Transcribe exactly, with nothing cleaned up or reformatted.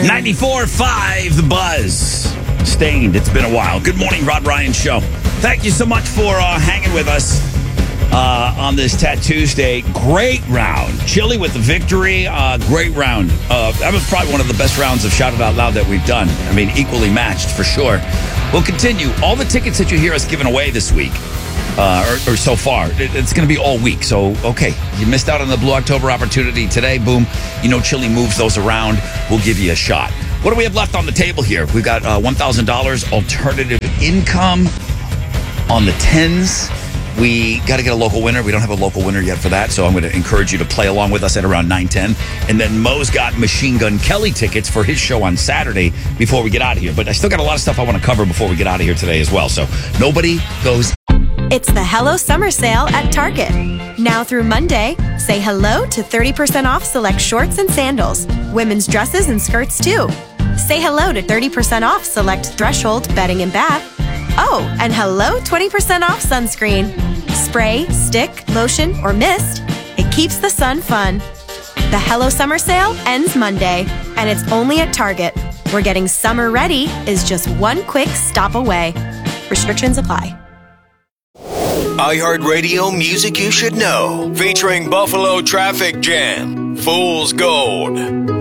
ninety-four point five The Buzz. Stained. It's been a while. Good morning, Rod Ryan Show. Thank you so much for uh, hanging with us uh, on this Tat Tuesday. Great round. Chili with the victory. Uh, great round. Uh, that was probably one of the best rounds of Shout It Out Loud that we've done. I mean, equally matched for sure. We'll continue. All the tickets that you hear us giving away this week, uh, or, or so far, it, it's going to be all week. So, okay, you missed out on the Blue October opportunity today. Boom. You know, Chili moves those around. We'll give you a shot. What do we have left on the table here? We've got uh, one thousand dollars alternative income on the tens. We got to get a local winner. We don't have a local winner yet for that, so I'm going to encourage you to play along with us at around nine ten. And then Mo's got Machine Gun Kelly tickets for his show on Saturday before we get out of here. But I still got a lot of stuff I want to cover before we get out of here today as well. So nobody goes. It's the Hello Summer Sale at Target. Now through Monday, say hello to thirty percent off select shorts and sandals, women's dresses and skirts too. Say hello to thirty percent off select Threshold bedding and bath. Oh, and hello twenty percent off sunscreen. Spray, stick, lotion, or mist, it keeps the sun fun. The Hello Summer Sale ends Monday, and it's only at Target, where getting summer ready is just one quick stop away. Restrictions apply. iHeartRadio Music You Should Know, featuring Buffalo Traffic Jam, Fool's Gold.